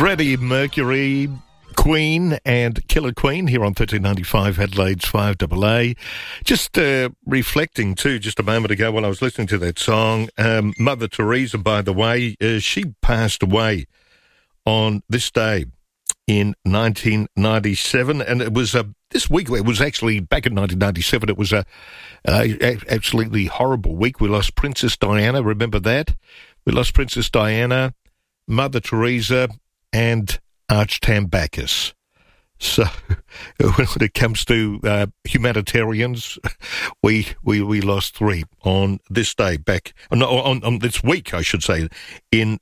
Freddie Mercury, Queen and Killer Queen here on 1395 Adelaide's 5AA. Just reflecting too, just a moment ago when I was listening to that song, Mother Teresa, by the way, she passed away on this day in 1997, and it was this week. It was actually back in 1997. It was a absolutely horrible week. We lost Princess Diana. Remember that? We lost Princess Diana, Mother Teresa, and Archtam Bacchus. So when it comes to humanitarians, we lost three on this day back on this week, I should say, in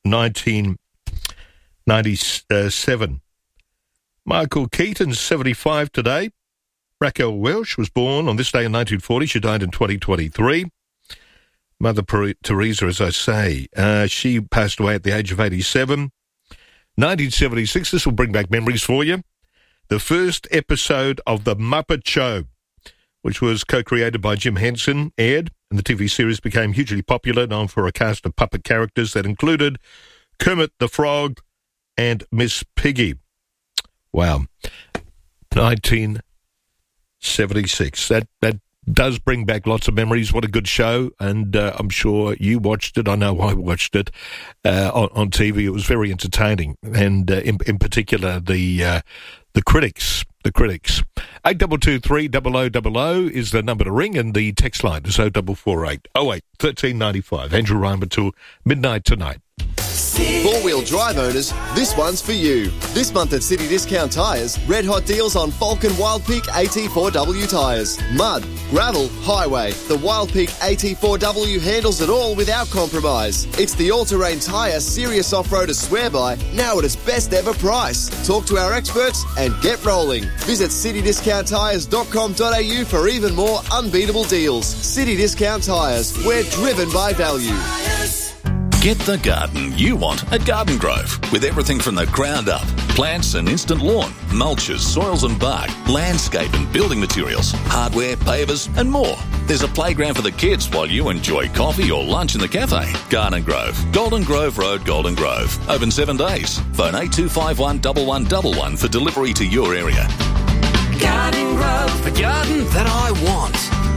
1997. Michael Keaton's 75 today. Raquel Welch was born on this day in 1940. She died in 2023. Mother Teresa, as I say, she passed away at the age of 87. 1976, this will bring back memories for you. The first episode of The Muppet Show, which was co-created by Jim Henson, aired, and the TV series became hugely popular, known for a cast of puppet characters that included Kermit the Frog and Miss Piggy. Wow. 1976. That does bring back lots of memories. What a good show, and I'm sure you watched it. I know I watched it on TV. It was very entertaining, and in particular the critics. 8223 is the number to ring, and the text line is 0448 08 1395. Andrew Rhymer till midnight tonight. Four-wheel drive owners, this one's for you. This month at City Discount Tyres, red hot deals on Falcon Wild Peak AT4W tyres. Mud, gravel, highway. The Wild Peak AT4W handles it all without compromise. It's the all-terrain tyre serious off-roaders swear by, now at its best ever price. Talk to our experts and get rolling. Visit citydiscounttyres.com.au for even more unbeatable deals. City Discount Tyres, we're driven by value. Get the garden you want at Garden Grove, with everything from the ground up. Plants and instant lawn, mulches, soils and bark, landscape and building materials, hardware, pavers and more. There's a playground for the kids while you enjoy coffee or lunch in the cafe. Garden Grove, Golden Grove Road, Golden Grove. Open 7 days. Phone 8251 1111 for delivery to your area. Garden Grove, the garden that I want.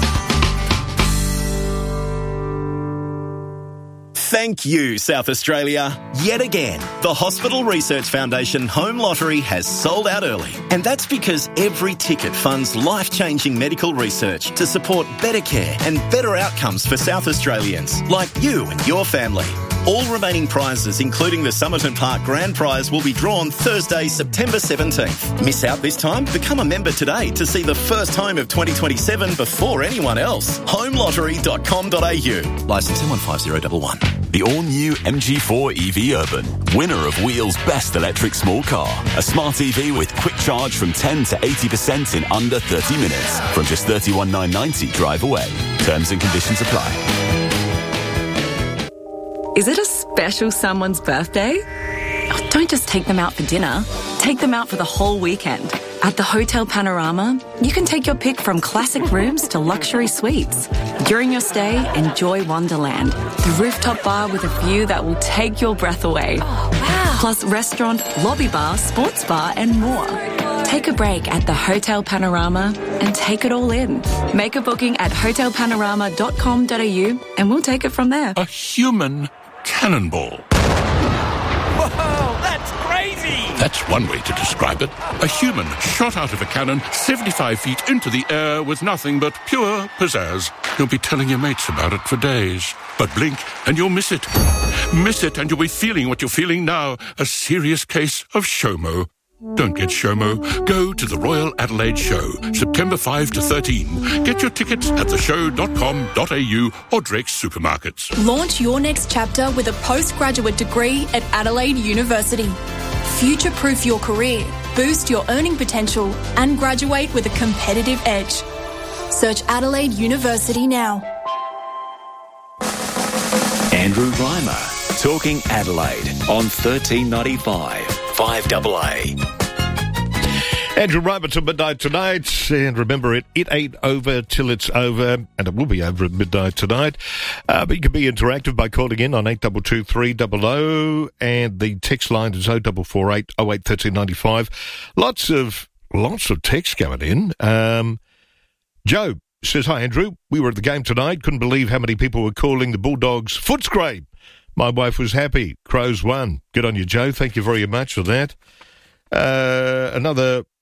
Thank you, South Australia. Yet again, the Hospital Research Foundation Home Lottery has sold out early. And that's because every ticket funds life-changing medical research to support better care and better outcomes for South Australians, like you and your family. All remaining prizes, including the Somerton Park Grand Prize, will be drawn Thursday, September 17th. Miss out this time? Become a member today to see the first home of 2027 before anyone else. homelottery.com.au. Licence M15011. The all-new MG4 EV Urban, winner of Wheel's Best Electric Small Car. A smart EV with quick charge from 10 to 80% in under 30 minutes. From just $31,990 drive away. Terms and conditions apply. Is it a special someone's birthday? Oh, don't just take them out for dinner. Take them out for the whole weekend. At the Hotel Panorama, you can take your pick from classic rooms to luxury suites. During your stay, enjoy Wonderland, the rooftop bar with a view that will take your breath away. Oh, wow. Plus restaurant, lobby bar, sports bar and more. Take a break at the Hotel Panorama and take it all in. Make a booking at hotelpanorama.com.au and we'll take it from there. A human cannonball. Whoa, that's crazy! That's one way to describe it. A human shot out of a cannon 75 feet into the air with nothing but pure pizzazz. You'll be telling your mates about it for days. But blink and you'll miss it. Miss it and you'll be feeling what you're feeling now. A serious case of SHOMO. Don't get SHOMO. Go to the Royal Adelaide Show, September 5 to 13. Get your tickets at theshow.com.au or Drake's Supermarkets. Launch your next chapter with a postgraduate degree at Adelaide University. Future-proof your career, boost your earning potential and graduate with a competitive edge. Search Adelaide University now. Andrew Reimer, talking Adelaide on 1395 5AA. Andrew Reimer till midnight tonight. And remember, it ain't over till it's over. And it will be over at midnight tonight. But you can be interactive by calling in on 8223 300. And the text line is 0448 08 1395. Lots of text coming in. Joe says, hi, Andrew. We were at the game tonight. Couldn't believe how many people were calling the Bulldogs Footscray. My wife was happy. Crows won. Good on you, Joe. Thank you very much for that. Another...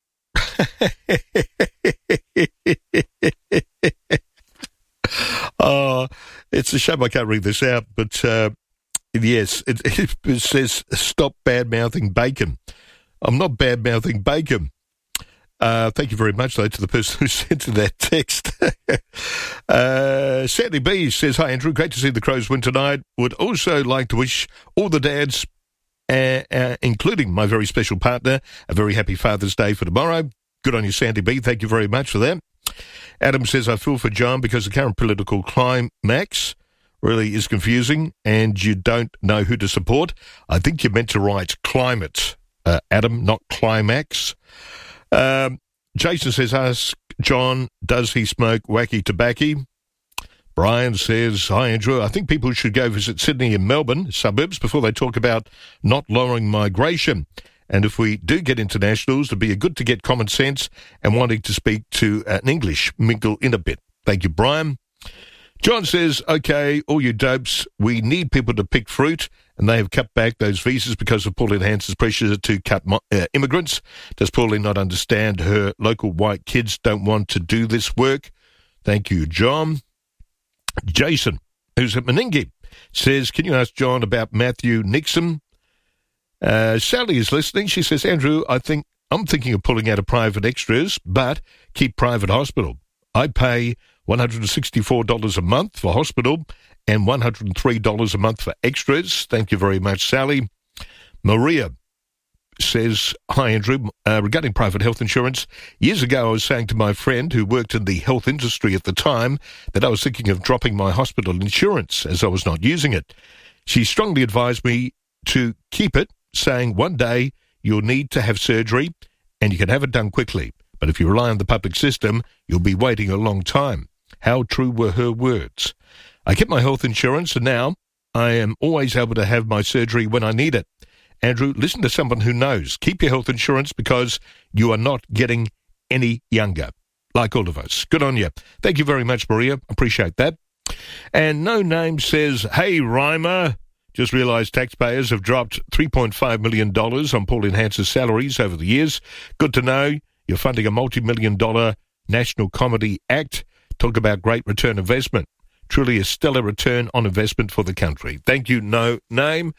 Oh, it's a shame I can't read this out, but yes, it says stop bad-mouthing bacon. I'm not bad-mouthing bacon. Thank you very much, though, to the person who sent that text. Sandy B says, hi, Andrew. Great to see the Crows win tonight. Would also like to wish all the dads, including my very special partner, a very happy Father's Day for tomorrow. Good on you, Sandy B. Thank you very much for that. Adam says, I feel for John because the current political climax really is confusing and you don't know who to support. I think you meant to write climate, Adam, not climax. Jason says, ask John, does he smoke wacky tobacco? Brian says, hi, Andrew. I think people should go visit Sydney and Melbourne suburbs before they talk about not lowering migration. And if we do get internationals, it'd be good to get common sense and wanting to speak to an English mingle in a bit. Thank you, Brian. John says, okay, all you dopes, we need people to pick fruit, and they have cut back those visas because of Pauline Hanson's pressure to cut immigrants. Does Pauline not understand her local white kids don't want to do this work? Thank you, John. Jason, who's at Meningie, says, can you ask John about Matthew Nixon? Sally is listening. She says, Andrew, I'm thinking of pulling out of private extras, but keep private hospital. I pay $164 a month for hospital and $103 a month for extras. Thank you very much, Sally. Maria says, hi, Andrew. Regarding private health insurance, years ago I was saying to my friend who worked in the health industry at the time that I was thinking of dropping my hospital insurance as I was not using it. She strongly advised me to keep it, saying one day you'll need to have surgery and you can have it done quickly. But if you rely on the public system, you'll be waiting a long time. How true were her words? I kept my health insurance and now I am always able to have my surgery when I need it. Andrew, listen to someone who knows. Keep your health insurance because you are not getting any younger, like all of us. Good on you. Thank you very much, Maria. Appreciate that. And No Name says, hey, Reimer. Just realised taxpayers have dropped $3.5 million on Pauline Hanson's salaries over the years. Good to know you're funding a multi-million-dollar National Comedy Act. Talk about great return investment. Truly a stellar return on investment for the country. Thank you, No Name.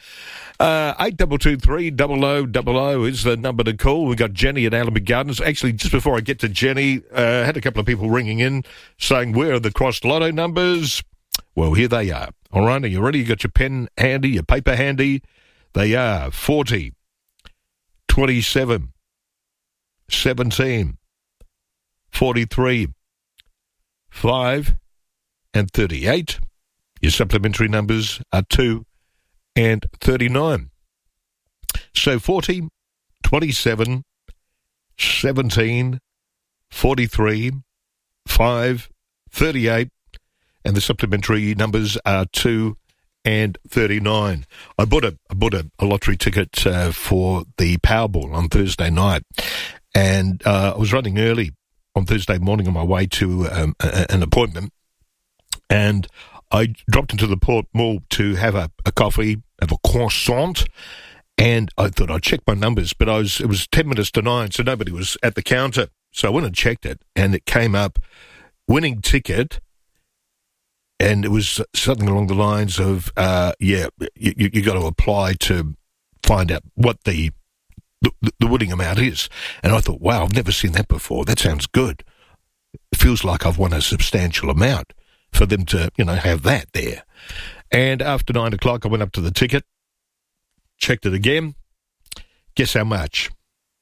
8223 is the number to call. We've got Jenny at Allenby Gardens. Actually, just before I get to Jenny, I had a couple of people ringing in saying, where are the crossed lotto numbers? Well, here they are. All right, are you ready? You got your pen handy, your paper handy? They are 40, 27, 17, 43, 5, and 38. Your supplementary numbers are 2 and 39. So 40, 27, 17, 43, 5, 38, and the supplementary numbers are 2 and 39. I bought a lottery ticket for the Powerball on Thursday night, and I was running early on Thursday morning on my way to an appointment, and I dropped into the Port Mall to have a coffee, have a croissant, and I thought I'd check my numbers, but it was 10 minutes to 9, so nobody was at the counter. So I went and checked it, and it came up, winning ticket. And it was something along the lines of, you got to apply to find out what the winning amount is. And I thought, wow, I've never seen that before. That sounds good. It feels like I've won a substantial amount for them to, have that there. And after 9 o'clock, I went up to the ticket, checked it again. Guess how much?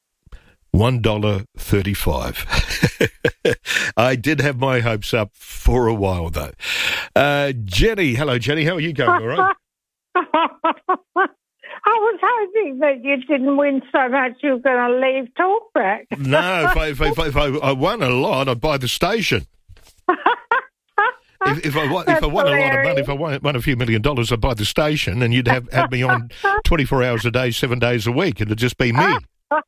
$1.35. I did have my hopes up for a while, though. Jenny, hello, Jenny. How are you going? All right? I was hoping that you didn't win so much you were going to leave Talkback. No, if I won a lot, I'd buy the station. If I won a lot of money, if I won a few $1 million, I'd buy the station, and you'd have me on 24 hours a day, 7 days a week. It'd just be me.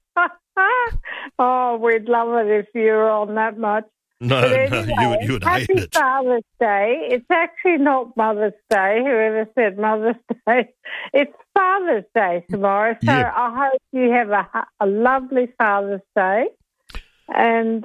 Oh, we'd love it if you were on that much. No, anyway, you would hate it. Happy Father's Day. It's actually not Mother's Day, whoever said Mother's Day. It's Father's Day tomorrow, so Yeah. I hope you have a lovely Father's Day. And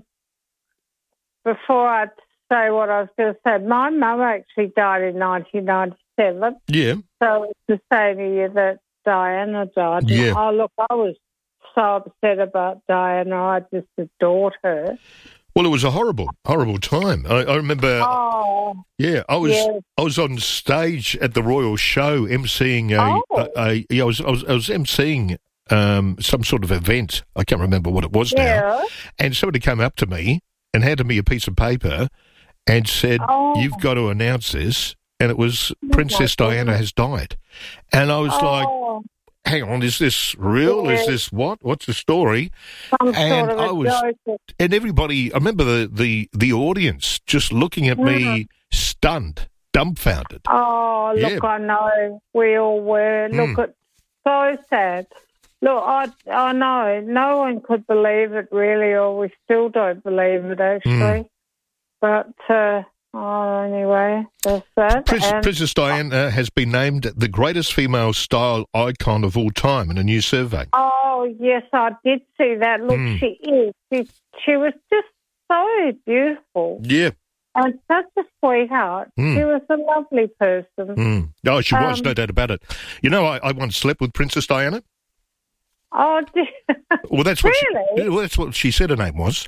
before I say what I was going to say, my mum actually died in 1997. Yeah. So it's the same year that Diana died. Yeah. Oh, look, I was so upset about Diana. I just adored her. Well, it was a horrible time. I remember. Oh, yeah, I was on stage at the Royal Show emceeing I was emceeing some sort of event. I can't remember what it was now. And somebody came up to me and handed me a piece of paper and said, "You've got to announce this." And it was Princess Diana has died. And I was like, hang on, is this real? Is this what? What's the story? And and everybody, I remember the audience just looking at me stunned, dumbfounded. Oh, look, I know. We all were. Look, it's so sad. Look, I know. No one could believe it, really, or we still don't believe it, actually. But, anyway, that's that. Princess Diana has been named the greatest female style icon of all time in a new survey. Oh, yes, I did see that. Look, she is. She was just so beautiful. Yeah. And such a sweetheart. She was a lovely person. Oh, she was, no doubt about it. You know, I once slept with Princess Diana. Oh, well, that's what really? That's what she said her name was.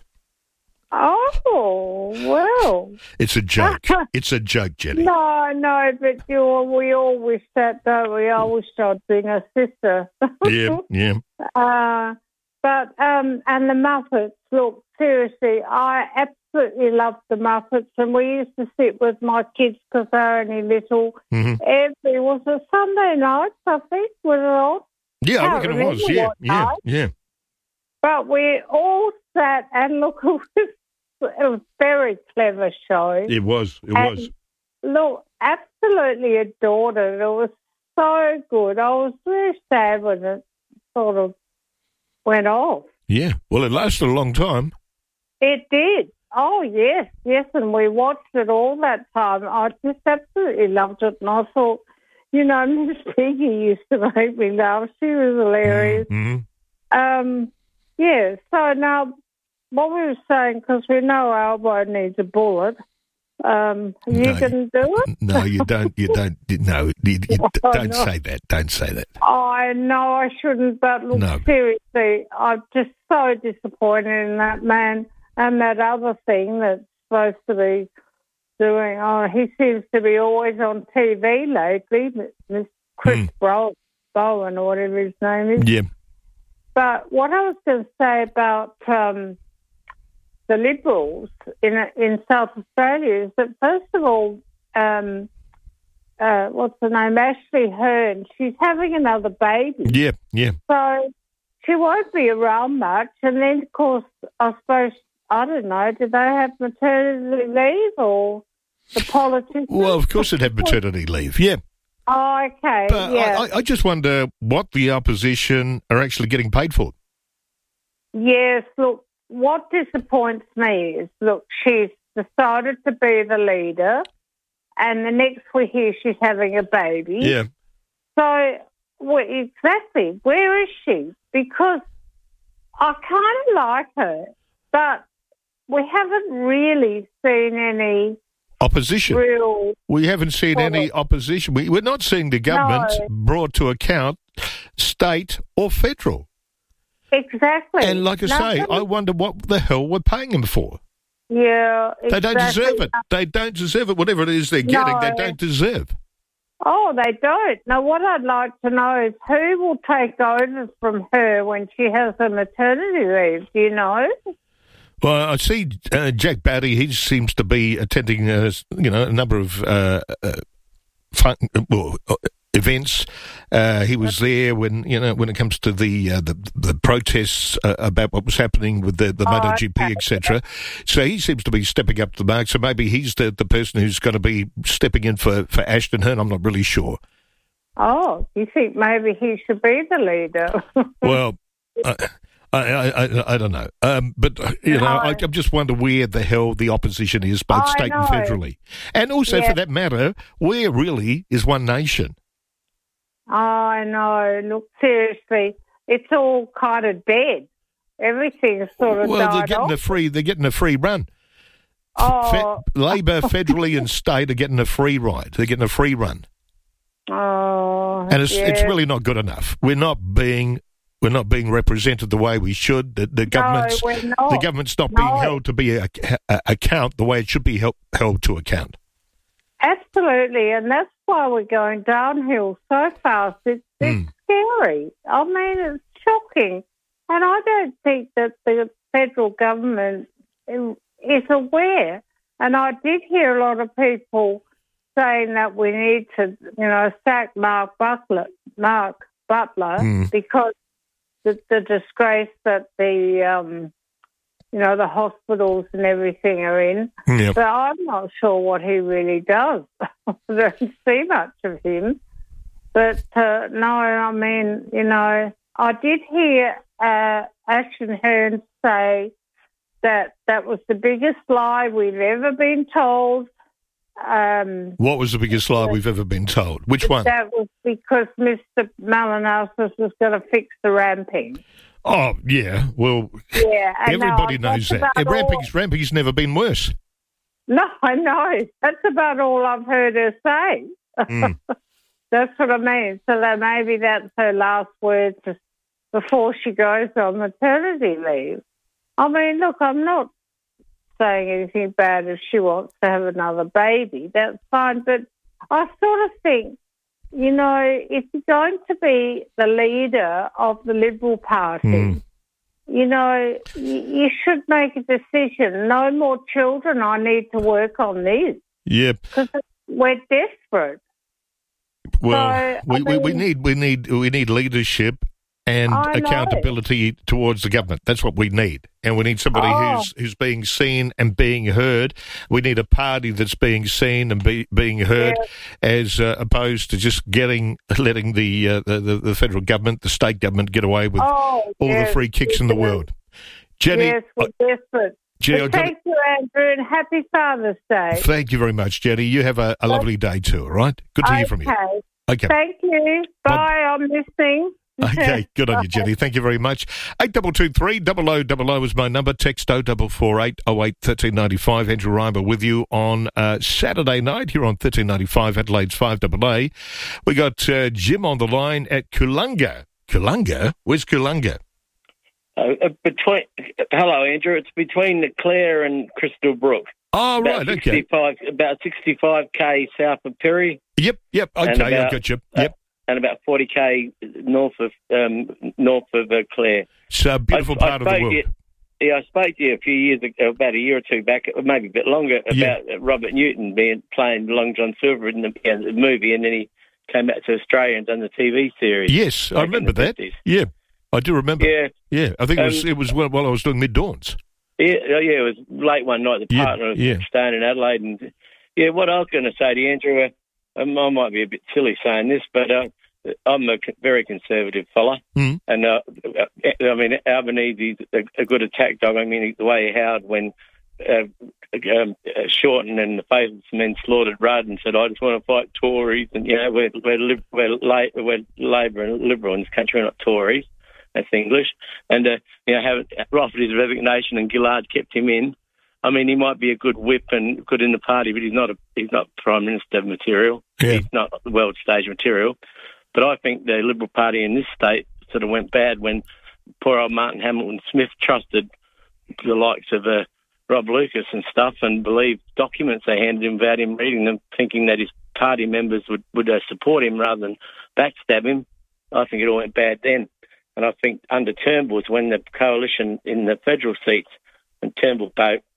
Oh, well. It's a joke. It's a joke, Jenny. No, but we all wish that, don't we? I wish I'd been a sister. Yeah. But and the Muppets, look, seriously, I absolutely loved the Muppets, and we used to sit with my kids because they're only little. Was it Sunday nights, I think, was it on? Yeah, I reckon it was. Yeah. But we all sat and look, it was a very clever show. It was. Look, absolutely adored it. It was so good. I was very sad when it sort of went off. Yeah, well, it lasted a long time. It did. Oh, yes, and we watched it all that time. I just absolutely loved it, and I thought, you know, Miss Piggy used to make me laugh. She was hilarious. Yeah, so now what we were saying, because we know Albo needs a bullet, you can do it? No, you don't. Don't say that. Don't say that. I know I shouldn't, but look, seriously, I'm just so disappointed in that man and that other thing that's supposed to be doing. Oh, he seems to be always on TV lately, this Chris Bowen or whatever his name is. Yeah. But what I was going to say about the Liberals in South Australia is that, first of all, what's her name, Ashley Hearn, she's having another baby. Yeah. So she won't be around much. And then, of course, I suppose, I don't know, do they have maternity leave or the politicians? Well, of course they'd have maternity leave, yeah. Oh, okay, but yeah. I just wonder what the opposition are actually getting paid for. Yes, look, what disappoints me is, look, she's decided to be the leader, and the next we hear she's having a baby. Yeah. So, exactly, where is she? Because I kind of like her, but we haven't really seen any opposition. We haven't seen any opposition. We're not seeing the government brought to account, state or federal. Exactly. And like I say, I wonder what the hell we're paying them for. Yeah, exactly. They don't deserve it. They don't deserve it. Whatever it is they're getting, they don't deserve. Oh, they don't. Now, what I'd like to know is who will take over from her when she has her maternity leave, do you know? Well, I see Jack Batty, he seems to be attending, a number of events. He was there when it comes to the protests about what was happening with the MotoGP, etc. So he seems to be stepping up to the mark. So maybe he's the person who's going to be stepping in for Ashton Hearn. I'm not really sure. Oh, you think maybe he should be the leader? Well, I don't know. But, I just wonder where the hell the opposition is, both state and federally. And also, for that matter, where really is One Nation? I know. Look, seriously, it's all kind of dead. Everything's sort of died off. They're getting a free run. Labor, federally and state are getting a free ride. They're getting a free run. Oh, and it's really not good enough. We're not being represented the way we should. The government's not being held to be account the way it should be held to account. Absolutely, and that's why we're going downhill so fast. It's scary. I mean, it's shocking, and I don't think that the federal government is aware. And I did hear a lot of people saying that we need to, sack Mark Butler because the disgrace that the hospitals and everything are in. Yep. But I'm not sure what he really does. I don't see much of him. But no, I mean, I did hear Ashton Hearn say that was the biggest lie we've ever been told. What was the biggest lie we've ever been told? Which one? That was because Mr. Malinowski was going to fix the ramping. Oh, yeah. Well, everybody knows that. Ramping's never been worse. No, I know. That's about all I've heard her say. That's what I mean. So that maybe that's her last words before she goes on maternity leave. I mean, look, I'm not saying anything bad if she wants to have another baby. That's fine. But I sort of think, if you're going to be the leader of the Liberal Party, you should make a decision. No more children. I need to work on this. Yep. Because we're desperate. Well, so, we need leadership and accountability towards the government. That's what we need. And we need somebody who's being seen and being heard. We need a party that's being seen and being heard, as opposed to just letting the federal government, the state government, get away with all the free kicks in the world. Jenny, yes, we're desperate. Jenny, thank you, Andrew, and happy Father's Day. Thank you very much, Jenny. You have a lovely day too, all right? Good to hear from you. Okay. Thank you. Bye. I'm listening. Okay, good on you, Jenny. Thank you very much. 8223 0000 is my number. Text 0448 08 1395. Andrew Reimer with you on Saturday night here on 1395 Adelaide's 5AA. We got Jim on the line at Coolunga. Coolunga? Where's Coolunga? Hello, Andrew. It's between Clare and Crystal Brook. Oh, right, okay. About 65k south of Perry. Yep. Okay, I got you. Yep. And about 40k north of Clare. So beautiful part of the world. I spoke to you a few years ago, about a year or two back, maybe a bit longer, about Robert Newton playing Long John Silver in the movie, and then he came back to Australia and done the TV series. Yes, I remember that. 50s. Yeah, I do remember. Yeah. I think it was while I was doing Mid-Dawns. Yeah, it was late one night. The partner was staying in Adelaide, and what I was going to say to you, Andrew, I might be a bit silly saying this, but I'm a very conservative fella, and I mean Albanese is a good attack dog. I mean the way he howled when Shorten and the Faithful Men slaughtered Rudd and said, "I just want to fight Tories," and we're Labor and Liberal in this country, we're not Tories. That's English, and have offered his resignation, and Gillard kept him in. I mean, he might be a good whip and good in the party, but he's not Prime Minister material. Yeah. He's not world stage material. But I think the Liberal Party in this state sort of went bad when poor old Martin Hamilton Smith trusted the likes of Rob Lucas and stuff and believed documents they handed him without him reading them, thinking that his party members would support him rather than backstab him. I think it all went bad then. And I think under Turnbull's, when the coalition in the federal seats, and Turnbull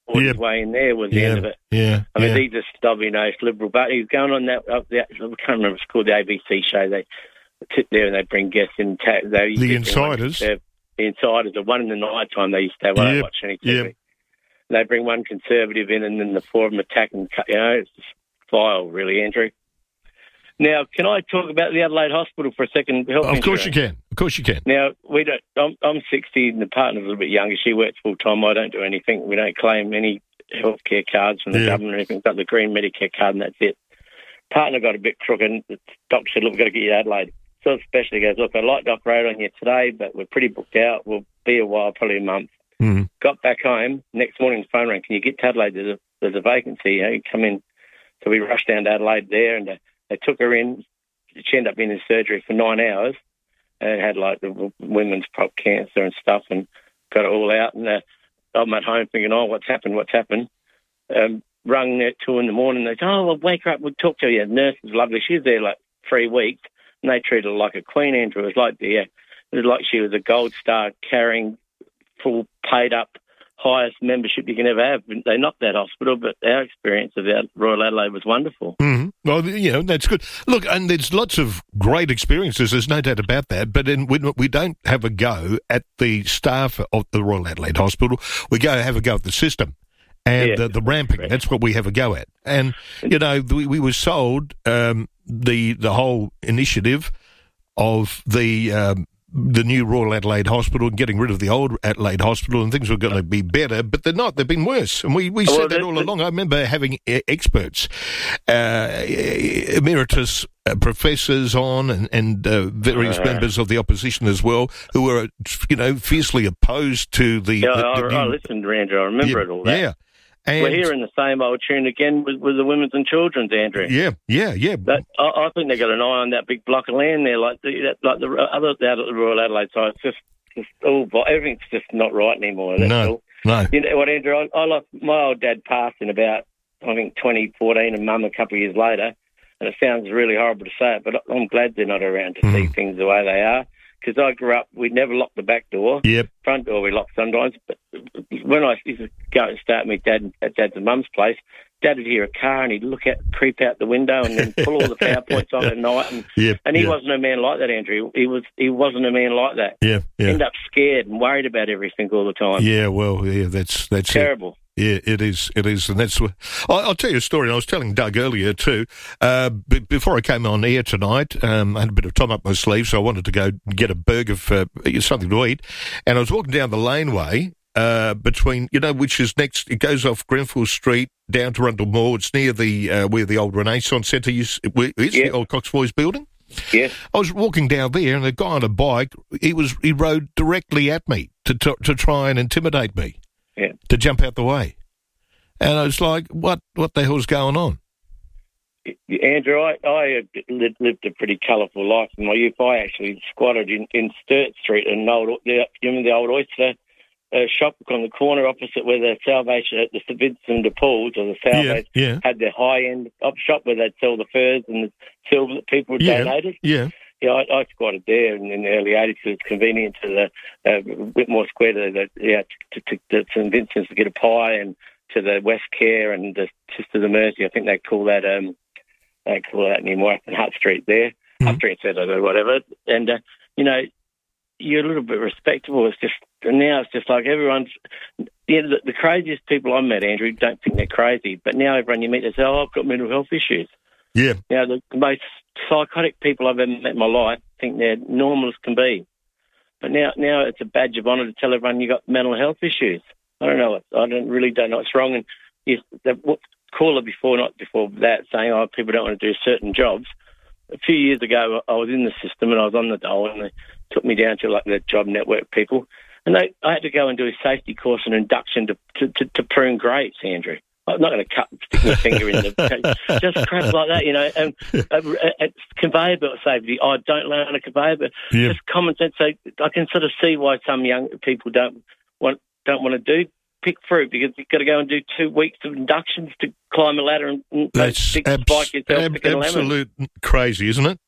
his way in there was the end of it. Yeah. I mean, he's a stubby-nosed Liberal, but he was going on that, I can't remember, it's called the ABC show. They sit there and they bring guests in. The Insiders. The Insiders, the one in the night time they used to have when I watch any TV. Yep. They bring one Conservative in and then the four of them attack and cut, it's just vile, really, Andrew. Now, can I talk about the Adelaide Hospital for a second? Of course you can. Now, we don't. I'm 60 and the partner's a little bit younger. She works full-time. I don't do anything. We don't claim any healthcare cards from the government or anything. We've got the green Medicare card and that's it. Partner got a bit crooked and the doctor said, look, we've got to get you to Adelaide. So the specialist goes, look, I'd like to operate on you today, but we're pretty booked out. We'll be a while, probably a month. Mm-hmm. Got back home. Next morning, the phone rang. Can you get to Adelaide? There's a vacancy. You come in. So we rushed down to Adelaide there and they took her in. She ended up being in surgery for 9 hours and had like the women's prop cancer and stuff and got it all out. And I'm at home thinking, what's happened? Rung at 2 in the morning. They said, we'll wake her up. We'll talk to you. The nurse was lovely. She was there like 3 weeks and they treated her like a queen, Andrew. It was like she was a gold star carrying full paid up highest membership you can ever have. They knocked that hospital, but our experience of the Royal Adelaide was wonderful. Mm-hmm. Well, that's good. Look, and there's lots of great experiences, there's no doubt about that, but we don't have a go at the staff of the Royal Adelaide Hospital. We have a go at the system and the ramping. Right. That's what we have a go at. And, we were sold the whole initiative of the new Royal Adelaide Hospital and getting rid of the old Adelaide Hospital and things were going to be better, but they're not. They've been worse. And we said that all along. I remember having experts, emeritus professors on and various members of the opposition as well who were, fiercely opposed to the... I listened to Andrew. I remember it all that. Yeah. And we're hearing the same old tune again with the women's and children's, Andrew. Yeah. But I think they've got an eye on that big block of land there, like the other out at the Royal Adelaide side. It's just everything's just not right anymore. No. You know what, Andrew? I lost my old dad passed in about 2014, and Mum a couple of years later. And it sounds really horrible to say it, but I'm glad they're not around to see things the way they are. Because I grew up, we never locked the back door. Yep. Front door we locked sometimes. But when I used to go and stay at Dad's and Mum's place, Dad would hear a car and he'd creep out the window and then pull all the power points on at night. And he wasn't a man like that, Andrew. He wasn't a man like that. Yeah. End up scared and worried about everything all the time. Yeah, well, that's terrible. Yeah, it is, and that's. I'll tell you a story. I was telling Doug earlier too. Before I came on air tonight, I had a bit of time up my sleeve, so I wanted to go get a burger for something to eat. And I was walking down the laneway between, which is next. It goes off Grenfell Street down to Rundle Mall. It's near the where the old Renaissance Centre is. The old Coxvoy's building. Yeah. I was walking down there, and a guy on a bike. He rode directly at me to try and intimidate me. Yeah. To jump out the way. And I was like, what the hell's going on? Andrew, I lived a pretty colourful life in my youth. I actually squatted in Sturt Street in the old oyster shop on the corner opposite where the Salvation, the St Vincent de Paul's or the Salvation had their high-end up shop where they'd sell the furs and the silver that people donated. Yeah. Yeah, I squatted there in the early 80s because it's convenient to the Whitmore Square to St Vincent's to get a pie, and to the West Care and the Sisters of Mercy. I think they call that anymore up in Hutt Street there, Hutt Street Centre or whatever. And you're a little bit respectable. Now it's just like everyone's. The craziest people I met, Andrew, don't think they're crazy, but now everyone you meet, they say, I've got mental health issues. Yeah. The most psychotic people I've ever met in my life think they're normal as can be. But now it's a badge of honour to tell everyone you got mental health issues. I don't know. I don't know what's wrong. And caller before that saying, people don't want to do certain jobs. A few years ago, I was in the system and I was on the dole, and they took me down to like the job network people, and I had to go and do a safety course and induction to prune grapes, Andrew. I'm not going to stick my finger in the... just crap like that, and conveyor belt safety. I don't learn a conveyor belt. Yeah. Just common sense. So I can sort of see why some young people don't want to pick fruit, because you've got to go and do 2 weeks of inductions to climb a ladder and that's spike yourself picking a lemon. Absolute crazy, isn't it?